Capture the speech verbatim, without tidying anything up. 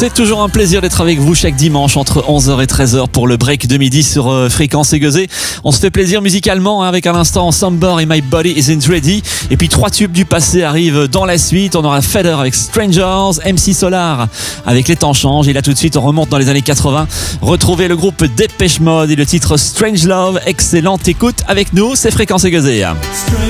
C'est toujours un plaisir d'être avec vous chaque dimanche entre onze heures et treize heures pour le break de midi sur euh, Fréquence Aiguisée. On se fait plaisir musicalement hein, avec à l'instant Somber et My Body Isn't Ready. Et puis trois tubes du passé arrivent dans la suite. On aura Fader avec Strangers, M C Solar avec Les Temps Changent. Et là tout de suite on remonte dans les années quatre-vingts. Retrouvez le groupe Depeche Mode et le titre Strange Love. Excellente écoute avec nous, c'est Fréquence Aiguisée.